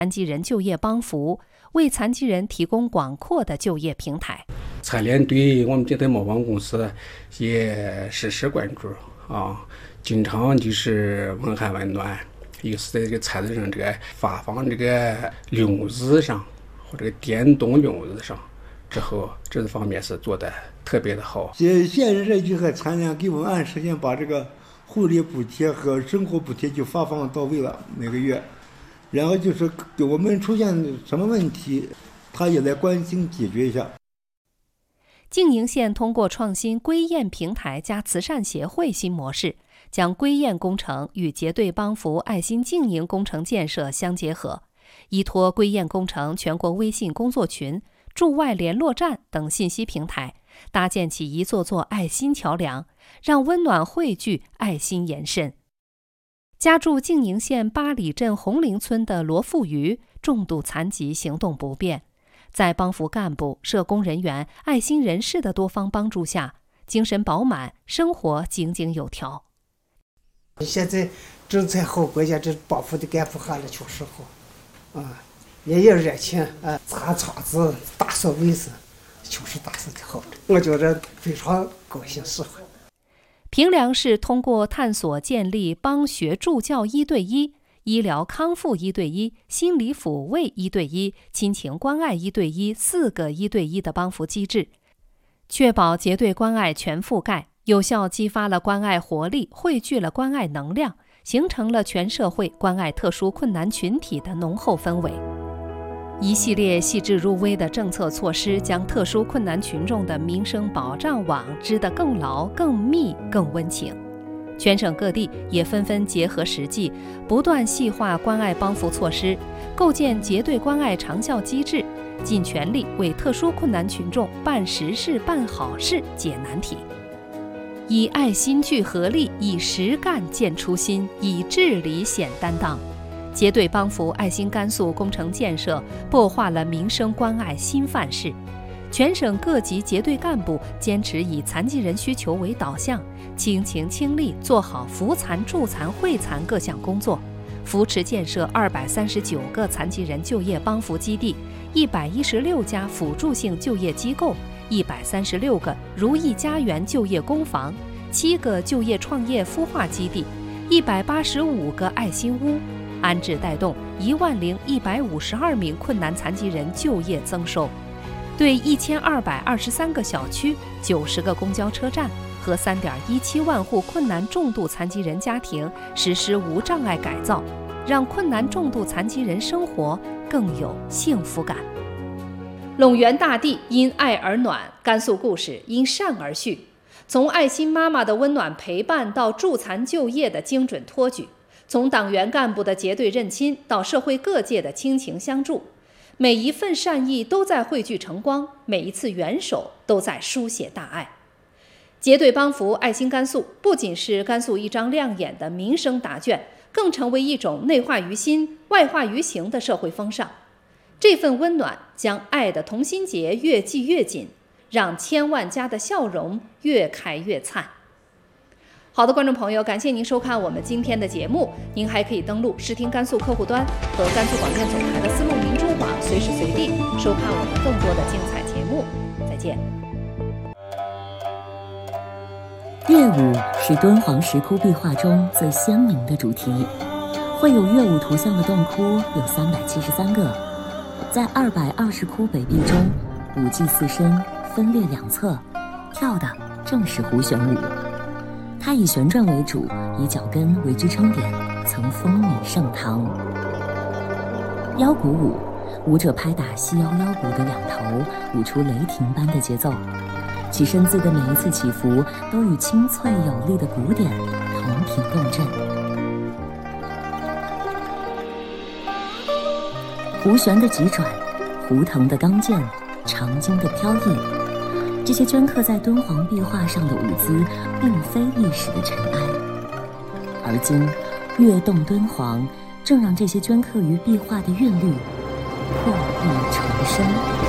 残疾人就业帮扶，为残疾人提供广阔的就业平台。 采联对我们这台模仿公司也时时关注经常就是问寒问暖，有时在这个菜市上这个发放这个笼子上或者电动笼子上之后，这方面是做的特别的好。 现在就和参联给我们按时间把这个护理补贴和生活补贴就发放到位了，每个月。然后就是给我们出现什么问题，他也来关心解决一下。 静宁县通过创新归燕平台加慈善协会新模式，将归燕工程与结对帮扶爱心静宁工程建设相结合，依托归燕工程全国微信工作群、驻外联络站等信息平台，搭建起一座座爱心桥梁，让温暖汇聚，爱心延伸。家住静宁县八里镇红陵村的罗富余重度残疾，行动不便，在帮扶干部、社工人员、爱心人士的多方帮助下，精神饱满，生活井井有条。 现在政策好，国家这帮扶的干部还是确实好也有热情擦窗子、打扫卫生，确实打扫的好，我觉着非常高兴实惠。 平凉市通过探索建立帮学助教1对1、医疗康复1对1、心理抚慰1对1、亲情关爱1对14个1对1的帮扶机制，确保结对关爱全覆盖，有效激发了关爱活力，汇聚了关爱能量，形成了全社会关爱特殊困难群体的浓厚氛围。一系列细致入微的政策措施，将特殊困难群众的民生保障网织得更牢、更密、更温情。全省各地也纷纷结合实际，不断细化关爱帮扶措施，构建结对关爱长效机制，尽全力为特殊困难群众办实事、办好事、解难题。以爱心聚合力，以实干见初心，以治理显担当。结对帮扶爱心甘肃工程建设擘画了民生关爱新范式。全省各级结对干部坚持以残疾人需求为导向，倾情倾力做好扶残、助残、惠残各项工作，扶持建设239个残疾人就业帮扶基地，116家辅助性就业机构，136个如意家园就业工房，7个就业创业孵化基地，185个爱心屋，安置带动10152名困难残疾人就业增收，对1223个小区、90个公交车站和3.17万户困难重度残疾人家庭实施无障碍改造，让困难重度残疾人生活更有幸福感。陇源大地因爱而暖，甘肃故事因善而续。从爱心妈妈的温暖陪伴到助残就业的精准托举，从党员干部的结对认亲到社会各界的倾情相助，每一份善意都在汇聚成光，每一次援手都在书写大爱。结对帮扶爱心甘肃不仅是甘肃一张亮眼的民生答卷，更成为一种内化于心、外化于行的社会风尚。这份温暖将爱的同心结越系越紧，让千万家的笑容越开越灿。好的，观众朋友，感谢您收看我们今天的节目。您还可以登录视听甘肃客户端和甘肃广电总台的丝路民主网，随时随地收看我们更多的精彩节目。再见。 乐舞是敦煌石窟壁画中最鲜明的主题，绘有乐舞图像的洞窟有373个，在220窟北壁中，5祭4身分列两侧，跳的正是胡旋舞。它以旋转为主，以脚跟为支撑点，曾风靡盛唐。腰鼓舞，舞者拍打细腰腰鼓的两头，舞出雷霆般的节奏，其身姿的每一次起伏都与清脆有力的鼓点同频共振。胡旋的急转，胡腾的刚健，长经的飘逸，这些镌刻在敦煌壁画上的舞姿并非历史的尘埃，而今跃动敦煌，正让这些镌刻于壁画的韵律破壁重生。